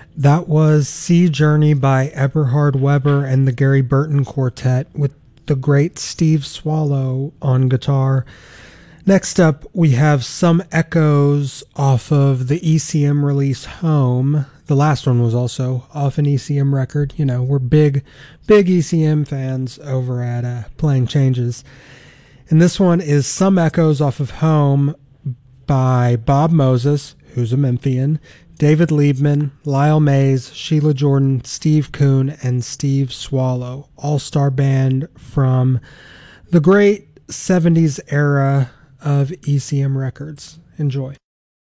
That was Sea Journey by Eberhard Weber and the Gary Burton Quartet with the great Steve Swallow on guitar. Next up, we have Some Echoes off of the ECM release Home. The last one was also off an ECM record. You know, we're big ECM fans over at Playing Changes. And this one is Some Echoes off of Home by Bob Moses, who's a Memphian, David Liebman, Lyle Mays, Sheila Jordan, Steve Kuhn, and Steve Swallow. All-star band from the great 70s era of ECM records. Enjoy.